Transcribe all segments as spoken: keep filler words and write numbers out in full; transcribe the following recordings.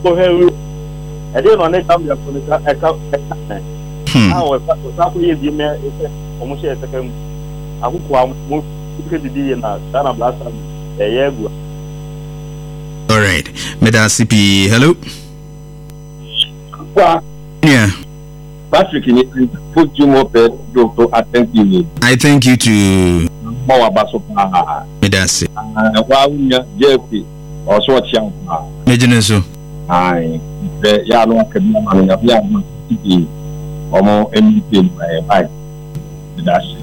go here. I didn't want to come here for the account. I was happy if you may almost a second. I hope I'm moved to be in a Sana Blast a year ago. All right, Madam C P, hello. Yeah. Patrick, you put you more pet, Doctor. I thank you. I thank you to More about Medasi. Wow, Jeffrey, or so what young. Major. Aye, the Yalo Academy of Young City, or more anything by Medasi.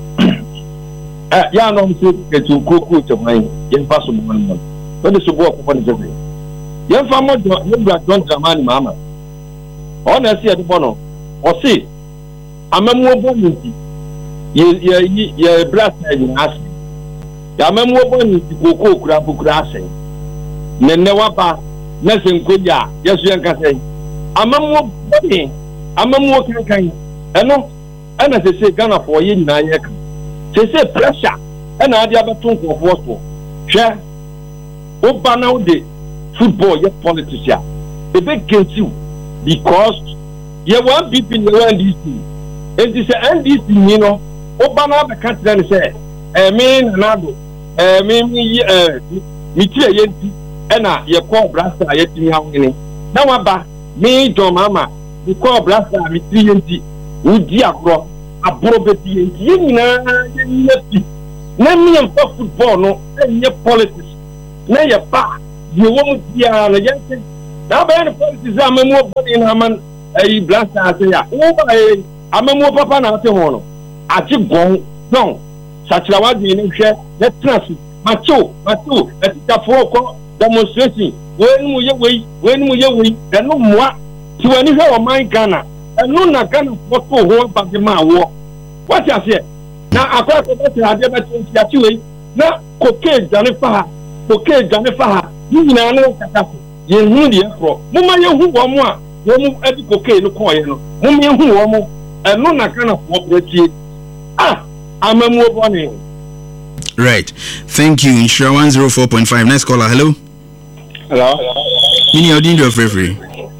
Yanom said to cook to my impossible one. What is the work of one day? Young farmer, don't German mamma. Honestly, at the bono, or see, I'm a more bonity. Ye blast and ask me. I'm more bonity to go crab grassing. Nenewapa, nothing good ya, yes, you can say. I'm a more bonny, I'm a more kind. And no, and as I say, Ghana for you, Nayak. They say pressure, and I have a talk of water. Share. Open now the football, yet politician. The big against you because you want people in the N D C. And this N D C, you know, open up the country and say, I mean, Nado, I mean, me, uh, me, Yenti, and I, you call Blaster, yet in your winning. Now, about me, John Mama, you call Blaster, me, Yenti, would you grow a probity, you know, name me and football, no, and your politics. Now you're back. You won't be a young. Now, by the politics, I'm a more body in a man, a blast. I say, oh, I'm a more papa now. I keep going. No, such a one in share. Let's trust Macho, Macho, that's a four demonstration. When we wait, when we wait, and no more to any of my Ghana, and no, not Ghana for four back in my war. What I say? Now, I got to have a now, cocaine, Jennifer. Okay, Jennifer, you know, you need the afro. Mumma, you who one more, you move at the cocaine, no coin, Mummy, who one more, and no, not kind of what ah, I'm a more bonny. Right. Thank you. Insure one zero four point five. Nice caller. Hello. Hello. Mini audio free free.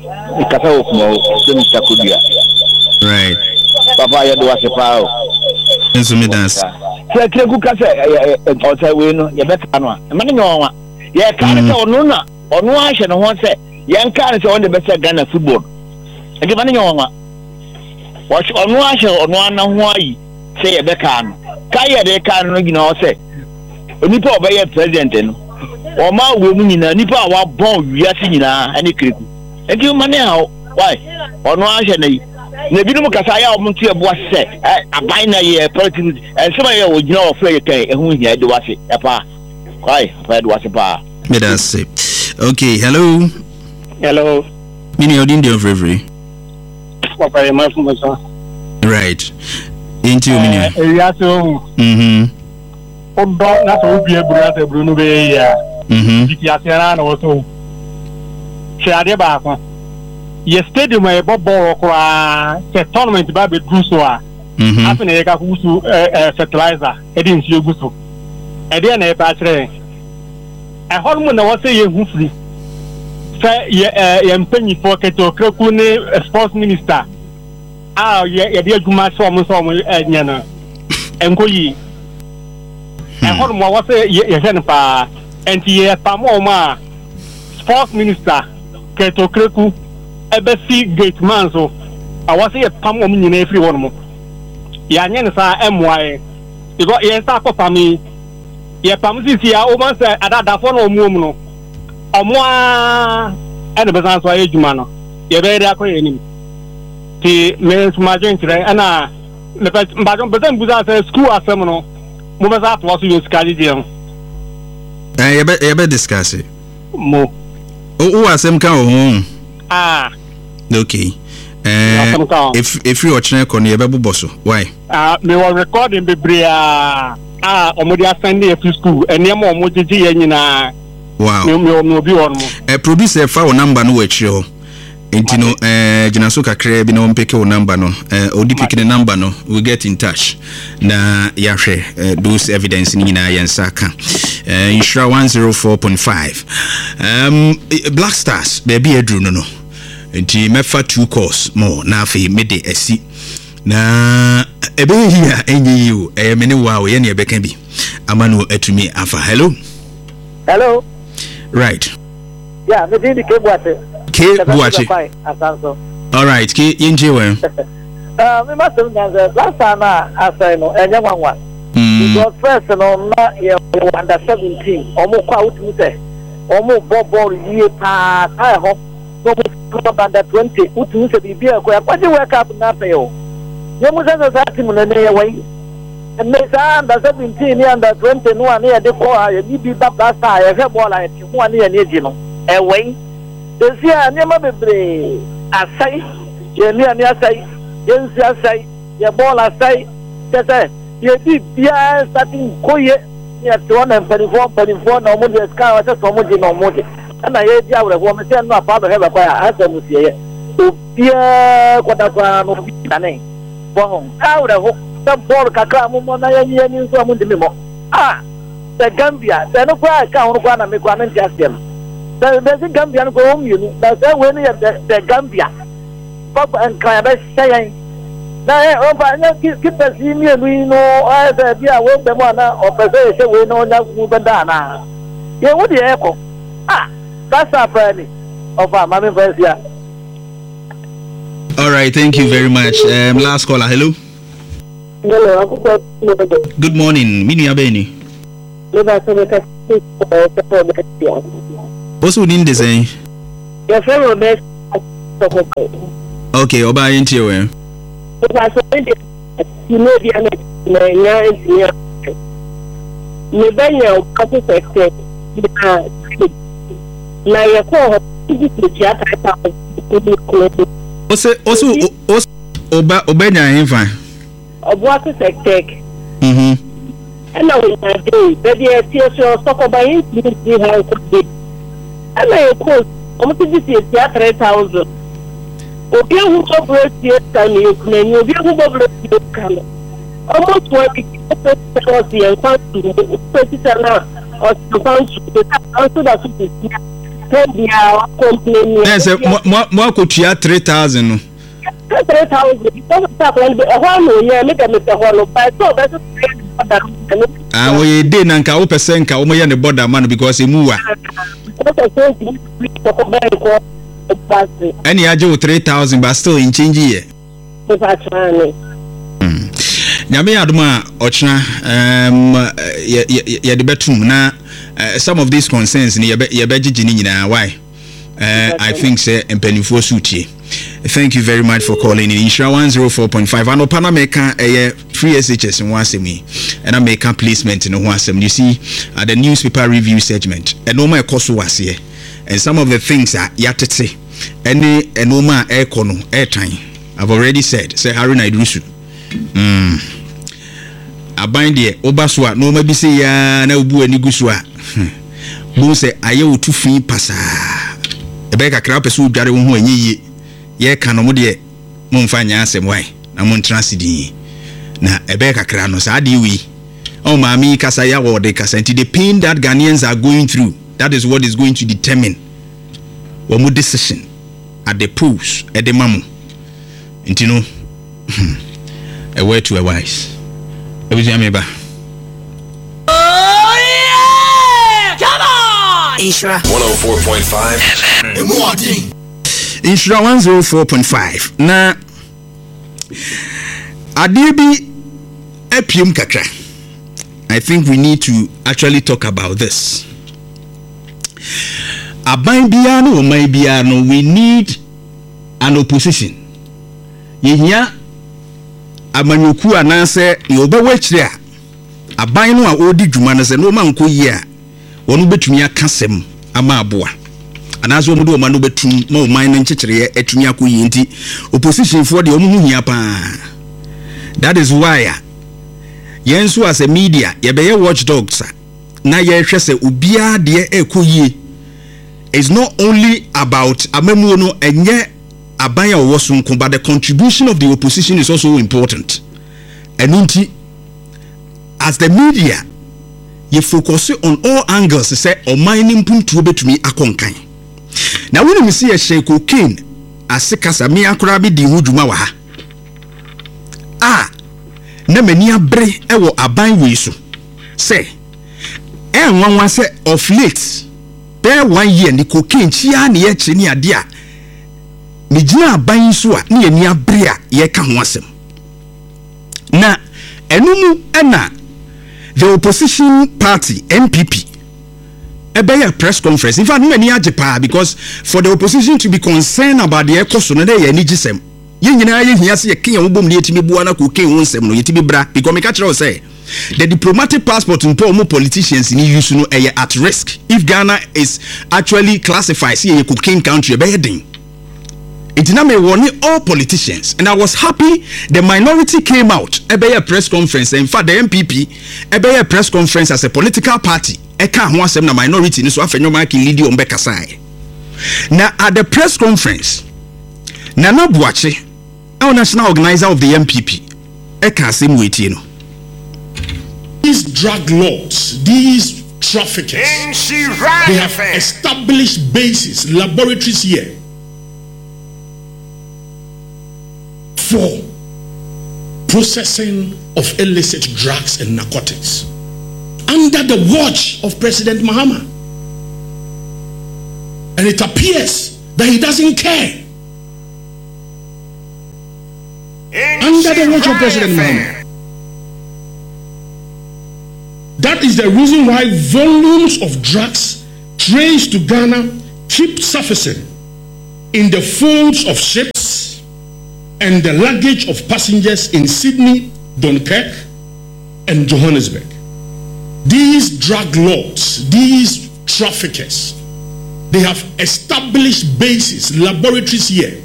Right. Papa, you do a separo. And so me dance. Say, Kuka say, or say, we know, you better know. Money no one. Yeah, can't say, or no, or no, I should want say, young can't say on the best Ghana football. And give money no one. Watch on no, I shall, or no, I know why say a becan. Kaya de can, you know, say, Nipa by a president, or my woman in a Nipa, our bone, we are seeing any critical. And you money how? Why? Or no, I shall. Ne bi no kasaya o muntu e bo ase aban na ye politics and some ye o gina o free kai ehun hia de wase e pa kai pa de wase pa me da say okay. Hello. Hello. Mini odin de free Papa e ma fun so right into mini e ya so mhm o do na so bi e buru ase buru no be ya mhm bi ya tera na o so she ade ba ko ye stadium e bobo kwa ke tournament ba be dru so a mhm afi na ye ka kusu fertilizer e di nsi eguso e de na e pa kire e hormone na wo se ye hu free say ye ye mpanyi for keto kreku ni sports minister ah ye ye de adwuma so mo so mo nya na enkoyi e hormone wo se ye ye sen pa enti ye pa mo ma sports minister keto kreku ebesi gate man so awase ye pam om nyina efri won mo ya nya ne sa emwae ego ye sa ko pami ye pam sisi ya o man say adada fo no omu no omo a ene be san so ayeduma no ye be ria ko ye nim ti me suma jentre ana le pa mbajon bezen buza say school asem no mo be sa to so yo skali dia eh ye be ye be discuss mo o o asem kan o ho ah okay. Eh, if if you watch na ko ne be boboso why ah me was recording be bria ah omodi asende e school enema omodi ye nyina wow me me no bi won mo eh producer fa o number no wa chi ho Intino eh jina so kakra bi na ompeke o number no eh odi pick the number no we get in touch na yahwe eh, those evidence ni na yensa ka eh Insura one oh four point five um Black Stars baby edru no no nti mefa two calls more na afi mede asi na ebe hia enyi you eh me ne wa o ye ne ebeka bi amanu atumi afa. Hello hello right yeah me dey ke boate ke boate all right ke yenje we uh me must have last time I say no enya wanwa because first no na ye under seventeen omo kwa utu say omo bobo yie pa ta ho no mo under twenty utu say bibia ko ya kwaje wake up na pay o ye mo say say team no ne ye wai and me say under seventeen ni under twenty no ani ye de ko ya ni bi ba ba sa ye he ball ya ti mo ani ye ne ji no e wai desi ani ma bebre asai ye ni ani asai ye nsi asai ye ball asai tete ye di bia starting koye ye to na twenty-four twenty-four na mo de ska wa se so mo di no mo de na ye di awre ho me se no apa do he ba kwa asa mu sie ye o bia kwata kwa no bi na ne bo ho awre ho ta ball kakra mo mo na ye ni ni so mo di me mo ah the Gambia the no kwa ka ho kwa na me kwa na nti asem the the Gambia no go you no the say we ni the Gambia papa en kan ba say na e o ba nya ki pesi mi elu no o e be a wo be mo na o pese se we no nya mu be da na ye wo de e ko ah that's a friend of our mama versia. All right, thank you very much. Um last caller. Hello Hello, good morning. Mini abeni also need the same your fellow best okay oba into we you know the na nya me banya o kapo sector na ya ko di theater ta ko also also oba obenya infan obo sector mhm and we na dey baby so so by the how could be and I could almost this three thousand obi hu ko break kan you can obi hu ko break kan almost what because the enquire na or the also that is then they are complaining yes mo mo ko tua three thousand no three thousand because that one the one no yeah make them the one by so that's ah we dey na nka wo percent nka wo mo ye ne border man because emu wa any ajo three thousand but still in change here nyame adoma ochna um ye de betum na some of these concerns ni ye be gigi ni nyina why uh, I think say empanifo sutie. Thank you very much for calling in. Insura one oh four point five. Ano pana meka a free S H S in wasemi. And I make a placement in wasem. You see, at the newspaper review segment. And no my cost was here. And some of the things are yatete. Any enoma air kono airtime. I've already said. Say Haruna Idrusu. Hmm. Abind the Obaswa. No maybe say ya na ubu eni guswa. Bo say aye utu fi pasa. Ebeka krape su dware wo ho enyi ye ka no mo de mo mfa nya asem wai na mo ntransidi na ebe kakra no sa de wi o ma mi kasa ya wo de kasa nti the pain that Ghanaians are going through, that is what is going to determine what mo decision at the polls at the mamu nti no a word to a wise e bi jame ba Insura one oh four point five Insura one oh four point five. Na Adibi Epium Kakra. I think we need to actually talk about this. Aban biano or my biano, we need an opposition. Yenya Amanyuku ananse yoba wech there. Aban no a odi dwuma se no man ko ye a wonu betumi akasem ama aboa. Anazo mu do ma no betum ma o man no nkyekere etumi akoyi nti opposition for the omu hia pa. That is why yenso as a media ye be watchdogs na ye hwe se obia de ekoyi is not only about amamu no enye abaya owosunko, but the contribution of the opposition is also important. And as the media, you focus on all angles to say or mining puntu betumi akonkan. Now when we see a shake cocaine as sekasa mi akora bi di hudwuma wa ha. Ah, na mani abre e wo aban we so. Say, e nwanwa say of late, per one year ni cocaine chia na ye che ni ade a. Ni gina aban so a na ye ni abre a ye ka ho asem. Na enumu ena the opposition party N P P a press conference. In fact, many are because for the opposition to be concerned about the economy, no dey any gisem. Yen nyina ye hia se ye ken wobom ne yetimi bua na ko ken wonsem no yetimi bra because me catch say the diplomatic passport in poor politicians ni use no eh, at risk if Ghana is actually classified as a cocaine country be heading. It na me warn all politicians, and I was happy the minority came out a be a press conference. In fact, the N P P a be a press conference as a political party. E ka ho asem na minority ni so afenyo ma ki lead on bekasai. Na at the press conference, Nana Boakye, our national organizer of the N P P, e ka asem wetie no. These drug lords, these traffickers, they have established bases, laboratories here for processing of illicit drugs and narcotics under the watch of President Mahama. And it appears that he doesn't care. Under the watch of President Mahama. That is the reason why volumes of drugs traced to Ghana keep surfacing in the folds of ships and the luggage of passengers in Sydney, Dunkirk, and Johannesburg. These drug lords, these traffickers, they have established bases, laboratories here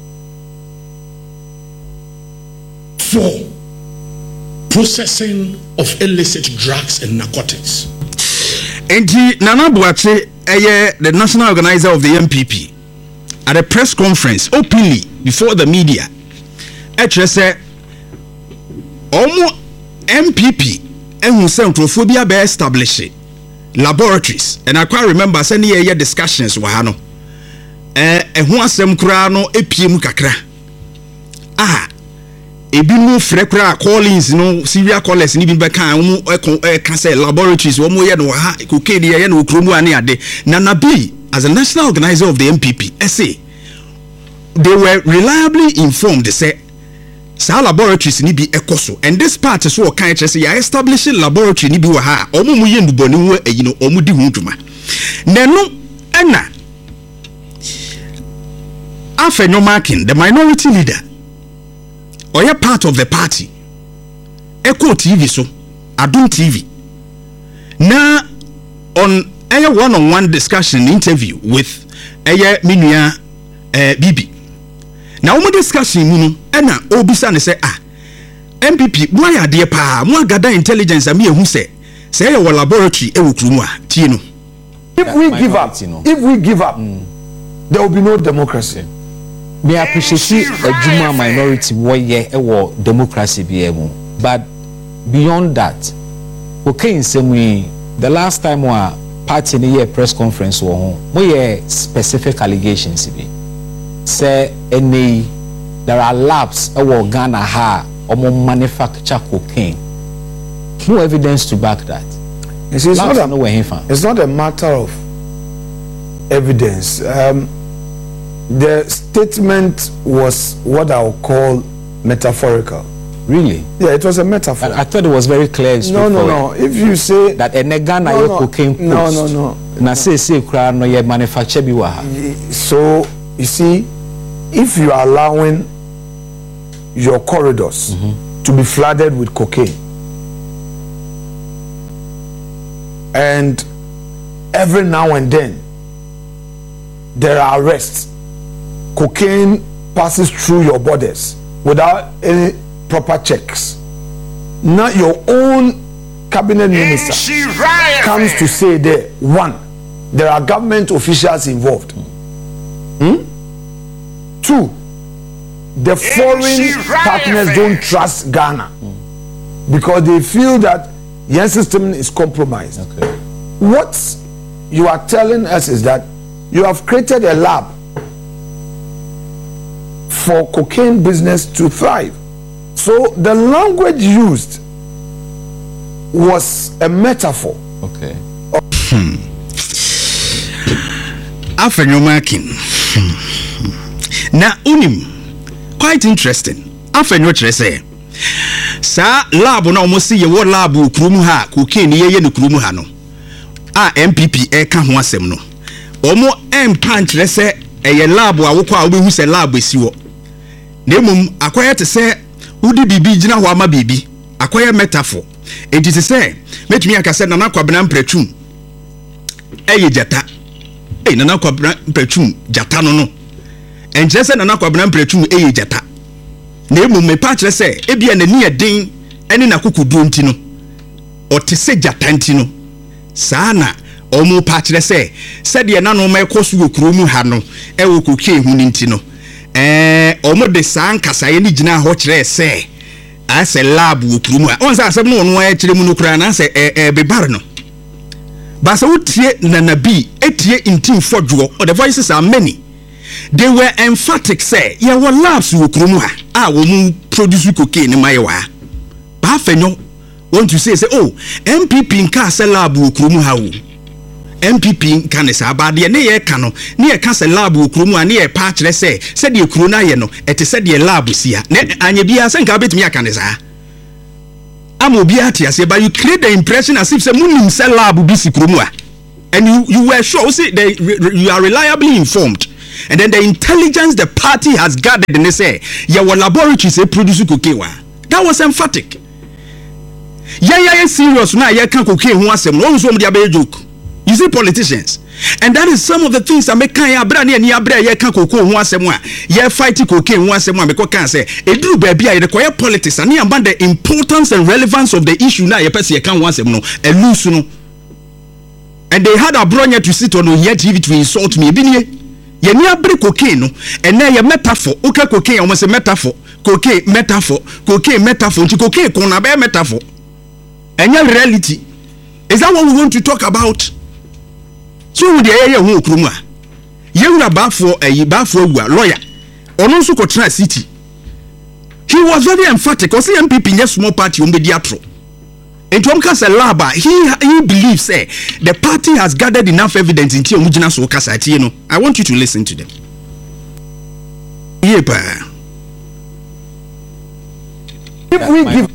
for processing of illicit drugs and narcotics. And Nana Boakye, the national organizer of the N P P, at a press conference openly before the media, actually said, Omo N P P and Musentrophobia be established laboratories. And I quite remember sending a discussions wahano. Eh, e ho asem kura no epiem kakra. Ah, ebi mu frekra callings no serial callers ni bi be kan mu e ka say laboratories wo mu ye no ha cocaine ye no kromu ane ade. Na Nabi as a national organizer of the N P P, I say they were reliably informed. They say sa laboratories ni bi ekoso, and this part is what kind say ya establishing laboratory ni bi wa ha omo mu ye nduboni wo eyi no omo di hu dwuma nenu ena Afenyo Markin, the minority leader, or you're part of the party, Echo T V so Adum T V na on a one-on-one discussion interview with a minua uh, Bibi. Now, we discussing Munu, and now Obisa say, ah, M P P, why are dear pa, more gather intelligence and me who say, say our laboratory, e wukrumwa, Tino. If we give up, if we give up, mm. there will be no democracy. Me appreciate a Juma minority where ye ewo democracy be able, but beyond that, okay, in some way, the last time we party in the year press conference wo home, we specific allegations be. Say any there are labs ewo Ghana ha omo manufacture cocaine. No evidence to back that. You see, it's, not a, it's not a matter of evidence. Um, the statement was what I would call metaphorical. Really? Yeah, it was a metaphor. I, I thought it was very clear. No, no, no. If you say that a Ghana no, no, cocaine post, no, no, no. Na say say kra no ye manufacture bi wa. So you see, if you are allowing your corridors mm-hmm. to be flooded with cocaine, and every now and then there are arrests, cocaine passes through your borders without any proper checks. Now your own cabinet minister comes to say there, one, there are government officials involved. Hmm? Two, the foreign partners don't trust Ghana because they feel that your system is compromised. Okay. What you are telling us is that you have created a lab for cocaine business to thrive. So the language used was a metaphor. Okay. Hmm. Afenyomakin. Na unim quite interesting. Afenyo chere say sa lab na omo si ye wo lab kurum ha cocaine ye ye no kurum ha no. A M P P e ka ho asem no. Omo em pan chere say eye lab a wo kwa obehu se lab esi wo. Na emum akoye te say wudi bibi gina ho ama bibi. Akoye metaphor. Enti se say metumi aka say nana kwabena mpretwum. Eye jata. Eh nana kwabena mpretwum jata no no. Enje se nana kwabena mpretwum eye jata. Na emum me pa chere say ebia nani eden ene na kokodu nti no. Ote se jata nti no. Saa na omu pa chere say said ye nano ma ekosu okromu ha no e wo kokie hu nti no. Eh omu de saa nkasa ye ni gina ho chere say ase lab okromu ha. On say asem no no e chere mu no kura na say eh eh bebar no. Ba say utie na na bi etie intim fodwo or the voices are many. They were emphatic say ye wo labs okromu ha a wo mu produce cocaine ni maye wa. Ba fenyo want to say say oh M P P nka say lab okromu ha wo. M P P nka ne sa ba de ne ye ka no ne ye ka say lab okromu a ne ye pa kire say say de okro na ye no ete say de lab sia ne anya bia say nka betimi aka ne sa amobi ati ase but you create the impression as if say munim say lab bi si kromu a and you you were sure say they you are reliably informed. And then the intelligence the party has gathered and they say your laboratory say produce cocaine. That was emphatic. Yeah, yeah, yeah, serious now. Yeah, can't cocaine who asem. No, so many a joke. You see politicians, and that is some of the things that make kind of brand new brand. Yeah, can't cocaine who asem. Yeah, fighting cocaine who asem. Because can say it do baby. I require politics and about the importance and relevance of the issue now. You person you can't want no a loose no. And they had a brother to sit on here T V to insult me. Bini ye ni abre cocaine no and na ye metaphor okay cocaine almost a metaphor cocaine metaphor cocaine metaphor nti cocaine kon na be metaphor and your reality is that what we want to talk about. So we dey ye hu okrumu a ye wura ba for eh ba for awu lawyer ono nso ko tra city. He was very emphatic o say M P P nye small party o mbedi atro. And to Omkasa Laba, he he believes say the party has gathered enough evidence in Tio Mujina so Kasa you know. I want you to listen to them. Yepa. If we give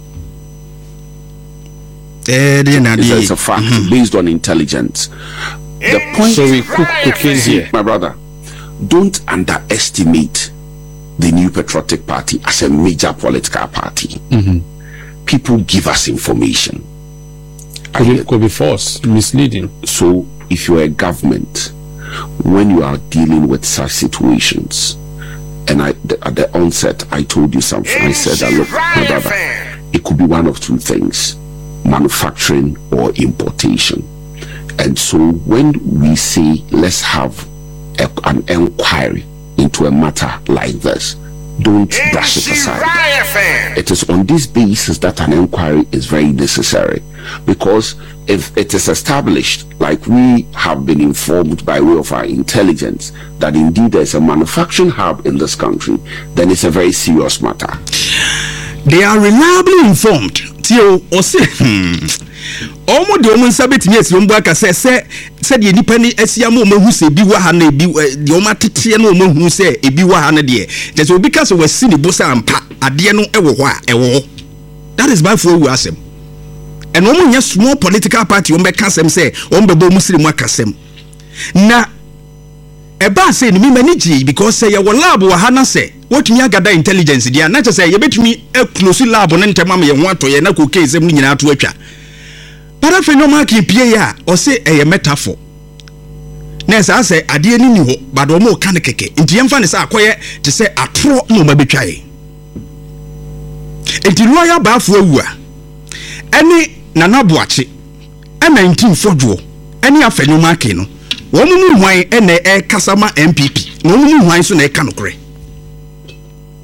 it's a fact mm-hmm. based on intelligence. The point so we cook cocaine here. My brother, don't underestimate the New Patriotic Party as a major political party. Mm-hmm. People give us information. Could be, could be false, misleading. So, if you're a government, when you are dealing with such situations, and I, the, at the onset, I told you something. I said that, look, my brother, it could be one of two things: manufacturing or importation. And so, when we say let's have a, an inquiry into a matter like this, don't brush it aside. It is on this basis that an inquiry is very necessary, because if it is established, like we have been informed by way of our intelligence, that indeed there is a manufacturing hub in this country, then it's a very serious matter. They are reliably informed. Tio or say omo de omo sabet mi esi ombo aka say say say de nipa ni asia mo mahu se bi wa ha na bi de omo tete na omo hu se e bi wa ha na de je so obi ka so wasi ni bosa ampa ade no e wo ho a e wo. That is by for we asem. And omo nya small political party omo be ka asem say omo be bo muslim aka asem na e ba say ni mi manage because say ye wo lab wa ha na say what me agada intelligence dia na che say ye betumi e close lab no ntema me ye ho atoye na koke sem ni nyina ato atwa. Para phenomena ki pie ya o say e metaphor. Na say say ade ani ni ho but o mo ka ne keke. Nti yemfa ne say akoye te say atro no ma betwae. Nti lawyer ba fo awu a. Ene nana boache. E nineteen fodwo. Ene afenoma ki no. Wo mu mu hwan ene e kasama M P P. Wo mu mu hwan so na e ka nokore.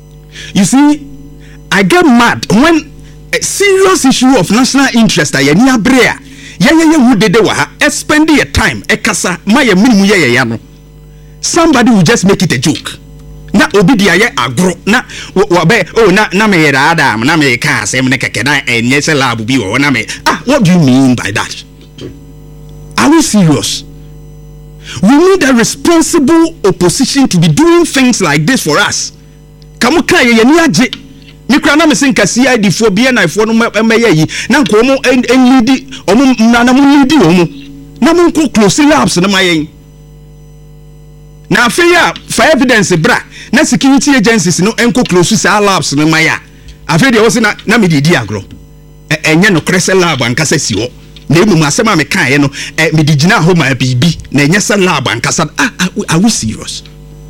You see, I get mad when a serious issue of national interest are near brea. Yeah, yeah, yeah, who did they were spend your time, a casa, my minimum, yeah, yeah, somebody will just make it a joke. Na obidia ye agro na wabe oh na na me adam na me ka asem ne keke na enye se lab bi wo na me ah what do you mean by that? Are we serious? We need a responsible opposition to be doing things like this for us. Kamu ka ye ni age ni kra na me sin ka C I D fo bia na fo no meye yi na nko mo enlidi omo na na mo lidi omo na mo nko close labs na mayen na afia for evidence bra na security agencies no enko close sa labs no maya afia de wo se na na me didi agro enye no krese lab ankasa si ho na emu asema me kan ye no me digina ho ma bibi na enye sa lab ankasa ah are we serious?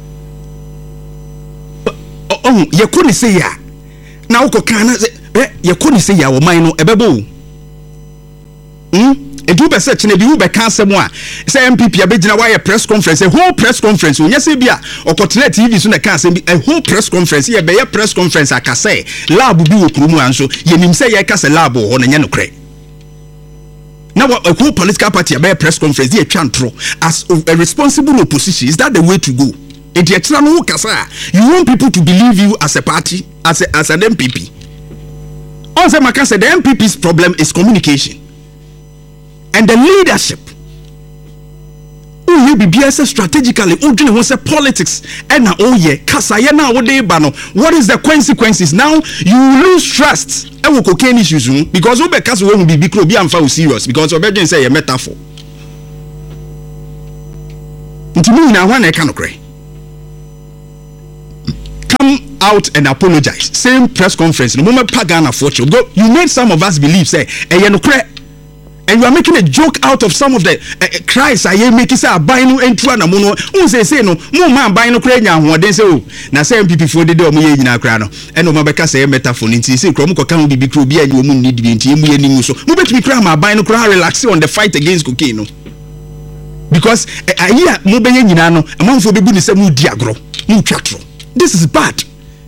Oh ye ko ni say ya na wo ko kan na ye ko ni say ya wo man no ebebo hm edu be search na bi wo be kan asem a say M P P abegina why press conference a whole press conference onya say bia okotele T V so na kan asem bi a whole press conference ye be ye press conference akase lab bi wo krumu anso ye nim say ye kase lab ho na nya no kre na a whole political party a press conference ye twa ntro as a responsible opposition. Is that the way to go? It ye tra no kasa you want people to believe you as a party, as a, as an M P P. Also makase the M P P's problem is communication and the leadership. Oh, you be B S S strategically. Oh, you know, say politics. And now, oh yeah, kasa ya na wode bano. What is the consequences? Now you lose trust. And we cocaine issues because we be kasa we be big be am for serious because we be say a metaphor. Ntimi na wan e kan okre. Come out and apologize. Same press conference. No moment pagana for you. Go. You made some of us believe say e ye no kre. And you are making a joke out of some of the uh, cries I am making say buying no entry na mo no who say say no mo man buying no kra nya ho den say o na say M P P for de o mo ye nyina kra no e no mabeka say metaphor nti say kro mo koka ho bibi kro bi anyi o mo need bi nti emu ye ni so mo betumi kra ma buying no kra relax on the fight against cocaine no because ayi a mo be ye nyina no amanfo be bu ni say mo di agro mo twatro. This is bad.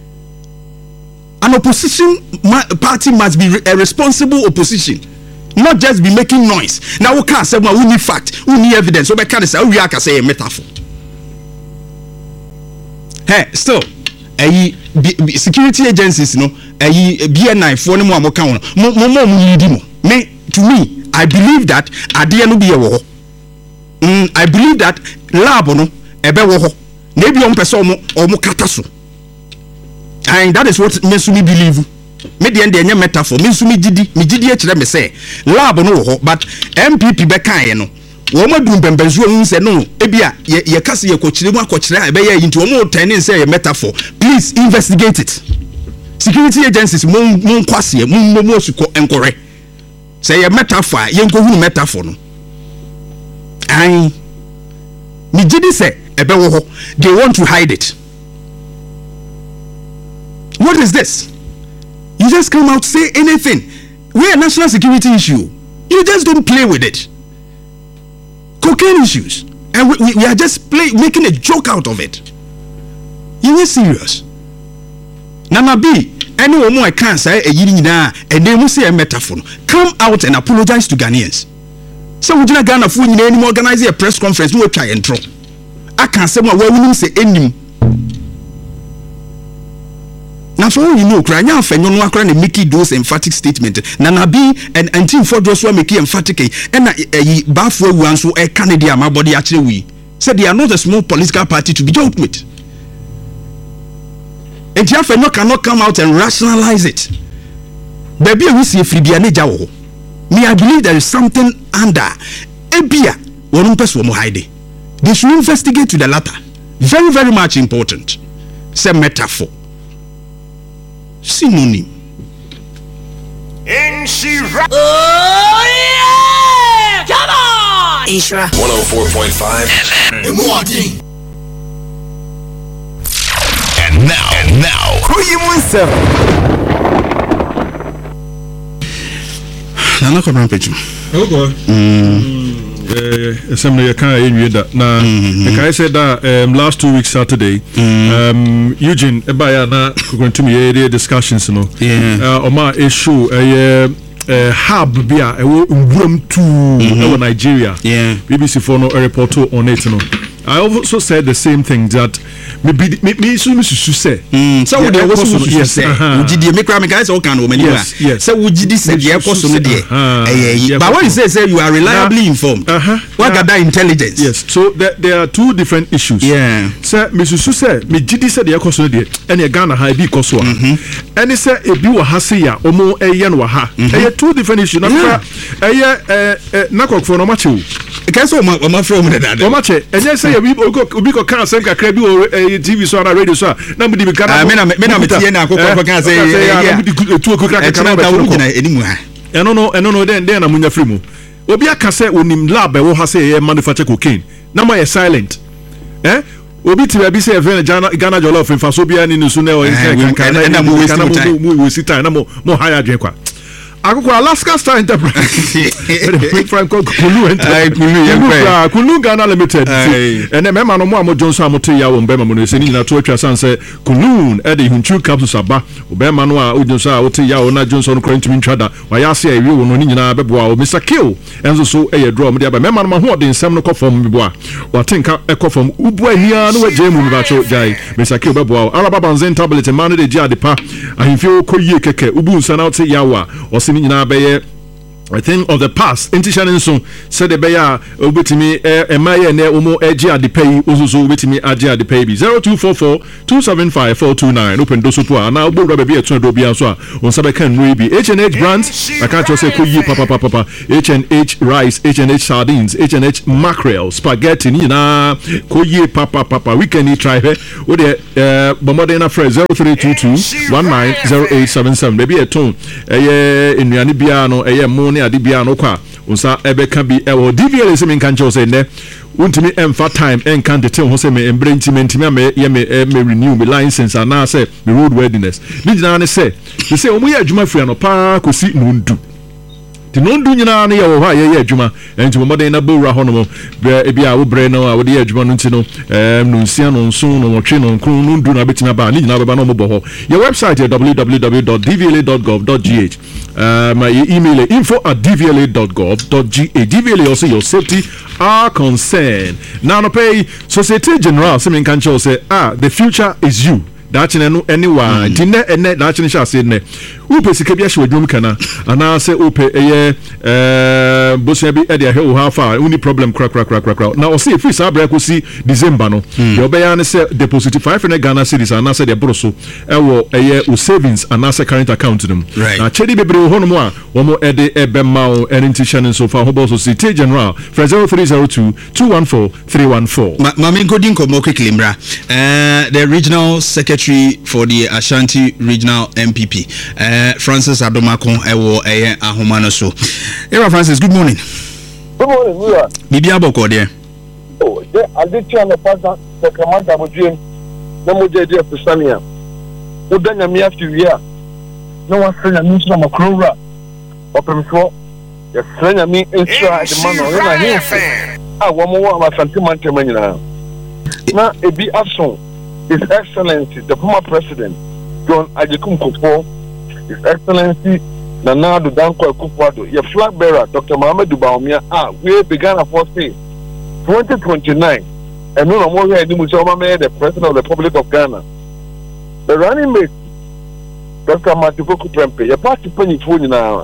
An opposition party must be a responsible opposition. Not just be making noise. Now we can't say we need fact, we need evidence. So we can't say we can say a metaphor. Hey, still, a security agencies, no, a B N I for no more account. More, more, more, me to me, I believe that at the end of the war, I believe that lab no, ebe wo, maybe on person or mo kataso, and that is what makes me believe. Me de ende metaphor me nso me gidi me gidi e kire me say lab no ho but M P P be kan no wo madum bembenzo hu se no ebia ye kase ye kokire mu akokire be ye nti wo mo turn say metaphor. Please investigate it. Security agencies mon mon kwase mon mo osuko enkore say ye metaphor ye nko hu metaphor no ai me gidi say ebe wo ho they want to hide it. What is this? You just come out, say anything. We're a national security issue. You just don't play with it. Cocaine issues. And we, we, we are just play, making a joke out of it. You are serious. Nana B, anyone more can say a yini na and they must say a metaphor. Come out and apologize to Ghanaians. So we don't Ghana for any organize a press conference, no try and throw. I can't say what we will say any. Now, for all you know, Kranya Fenyon Wakran and Mickey those emphatic statement. Nanabi and until for those who make emphatic and a Bafo ones who a Canadian, my body actually we said they are not a small political party to be joked with. And Tiafeno cannot come out and rationalize it. Baby, we see Fribiane Jawo. Me, I believe there is something under Ebia, one person will hide. They should investigate to the latter. Very, very much important. Say metaphor. Synonym. Inshira. Oh yeah! Come on! Inshira. one oh four point five And now, and now, who you want, sir? Nana Kodran Pechu. Oh boy. Mm. uh some you can you that na like I said that um last two weeks Saturday um Eugene ebaya na going to me discussions no uh oma issue uh Uh, hub bia ewo nwuram tu ewo Nigeria. Yeah. B B C for no a report on it no. I also said the same thing that maybe me me so me susu say. Mm. So we dey wo susu say. Ugidi me kra me guys all can o many wa. So ugidi say dey ekoso no dey. Eh but when you say say you are reliably informed. Uh-huh. What gather intelligence. Yes. So there, there are two different issues. Yeah. Say me susu say me gidi say dey ekoso no dey. Ene Ghana ha bi koso a. Ene say ebi wo ha say ya omo eye no ha. Eye two different issues. Na eye eh nakokfo no mache o. E ka so o ma from the dad. O mache. Enye say we obi ko kan sen kakra bi o T V so na radio so na mu di bi kana. Ah me na me na metie na akokko ko kan say ya mu di tu okukra kakra na wo gina enimu ha. Eno no eno no den den na munya free mu. Obi aka say onim lab e wo ha say e manufacture cocaine. Na mo silent. Eh? Obi ti be say e Ghana Ghana jollof in faso bia ni nusu na o kan kan na mo waste time. Mo waste time na mo mo hire adwen kwa. Akoko Alaska Star Enterprise. Franco Kulu Enterprise. Kulu Ghana Limited. And then member no mo amo Johnson amo te ya wo mbema mo no se ni na to atwa san se Kulu e de hunchu capsules aba. Obema no a Johnson a wo te ya wo na Johnson no current min trada. Wa ya se awie wo no ni nyina beboa o Mister Kill. Enzo so e ye draw mo de aba member no ma ho de nsem no kofom beboa. Wa tinka e kofom ubu ahia no we jemu mi ba cho jai. Mister Kill beboa o Araba Banzen tablet man de ji adepa. Ahimfio koyie keke ubu nsa na wo te ya wa. Nyina beye I think of the past intishanin so said the beya obetimi emaye ne omo eji adepay ozuzu obetimi aji adepay bi zero two four four two seven five four two nine open do so to na obo rubber bi etu do bia so a on sabe kan no bi H and H brands I can't just say koyi papa papa papa H and H rice H and H sardines H and H mackerel spaghetti ni na koyi papa papa we can try he o de eh bomodena fresh zero three two two one nine zero eight seven seven baby eton eh enuane bia no eh mo adibia no kwa unsa ebeka bi ewo D V L se men kan cho se ne untimi emfa time en kan de ho se me embre ntimi ntimi me ye me me renew me license ana se me road worthiness ni jina ne se they say omo ye adwuma free no pa kosi nundu ti nundu nyina ne ye wo ha ye ye adwuma enti mo den na bowra ho no be bia wo bre no a wo de ye adwuma no nti no em no nsia no nso no wotwe no nkru nundu na betimi ba ni jina beba no mo bo ho your website w w w dot d v l a dot gov dot g h Uh, my email info at d v l a dot gov dot g h. D V L A also your safety are concerned. Now no pay Societe Generale semen kan cho say ah the future is you. That's no anyone. Tinne ene that's ni sha say ne. Upe sika bia hwe dwom kana ana say upe eye eh bosia bi e de he wo ha fa uni problem crack crack crack crack. Now see if sa bra ko si December no. Your beya ne say deposit five hundred Ghana cedis ana say de broso e wo eye o savings ana say current account them. Na chedi bebre ho no mo a wo mo e de e be ma o enti channel so fa ho bo Societe Generale for zero three zero two two one four three one four. Ma me godin ko mo quickly mra. Eh the regional secretary for the Ashanti Regional M P P, uh, Francis Adomako, Ewo Eye Ahomano so. Era Francis, good morning. Good morning, Mira. Bibi Aboko there. Oh, I did tell the pastor, the commander of Jim, no more J D of Pisania. Who done a mere few years? No one friend and Mister Macrora. Open for the friend and me extra the man or I hear. I want more of a sentimental man now. Now, it be action. His Excellency, the former President, John Ajekum Kufuor, His Excellency, Nana Addo Dankwa Akufo-Addo, your flag bearer, Doctor Mohamed Baumia, ah, we began a first day, twenty twenty-nine, and no more here, the President of the Republic of Ghana. The running mate, Doctor Matifoku Prempe, your party penny phone now,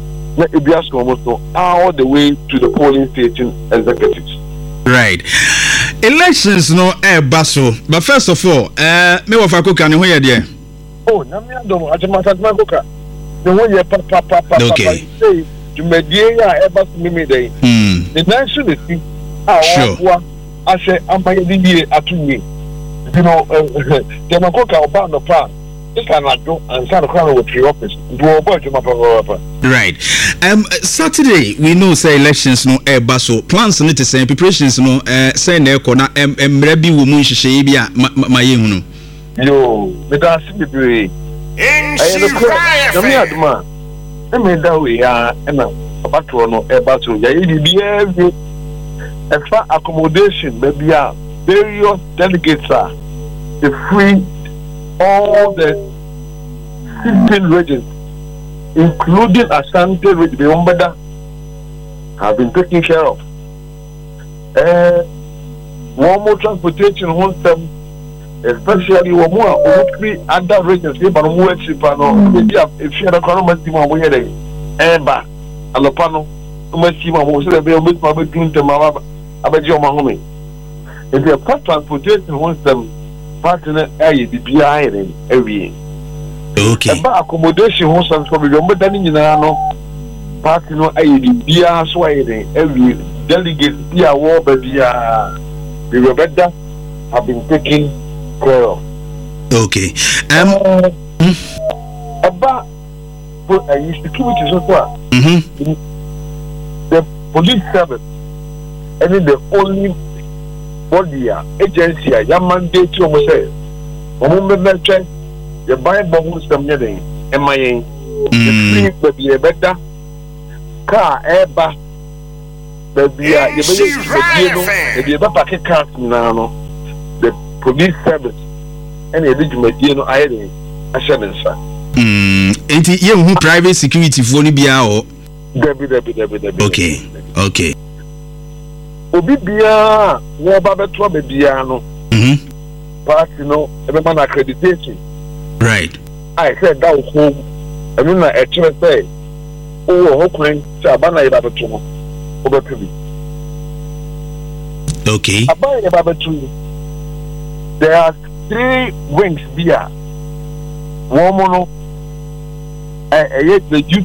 all the way to the polling station executives. Right. Elections no eh baso. But first of all, uh me wo fa koka ne ho ye de. Oh, na me adom ajamata ma koka. Ne ho ye pa pa pa pa. Okay. Say you medie ya e baso me me dey. Hmm. The nation dey see ah wa I say amaye di die atunye. You know, the makoka oba no pa. It can do and start crowd with the office. Do about to my right. Um Saturday we know say elections no e baso plans no to say preparations no eh say na e ko na emre bi wo mu nhihye bi a ma ye hunu. Yo, me da si bebre. I no ko na me aduma. E me da we ya e na abato no e baso ya ye di bi every extra accommodation, maybe uh, various delegates are they free all the sixteen regions, including Asante region, Biombeda, have been taken care of. Uh, one more transportation, one them, especially one more three other regions, but more cheap and maybe if you had a economic team over here, Eba, Alopano, Masima, who said, "Be a bit more between them, about your mommy." If you part transportation, one them partner, a B I in every okay. About accommodation, one some from your mother in Yano, partner, a B I sway every delegate, be a war, but the Rebecca have been taken care of. Okay. Um, uh, mm. About uh, security so far. Mm-hmm. The police service, and the only body agency, your mandate to almost say, Omumbe check, the Bible was some yelling, and my the street will be a better car, airback. Baby, you better cast now. The police service and the legitimate iron. I shouldn't say. Hmm. Ain't it you who private security for Libya or? Debbie, Debbie, Debbie, Debbie. Okay. Okay. Obibia, no Baba Trouble Biano. Hmm. But you know, everyone accreditation. Right. I said that was home. I mean, I actually say, oh, hoping Sabana Baba Trouble. Okay. There are three wings here. One mono, the youth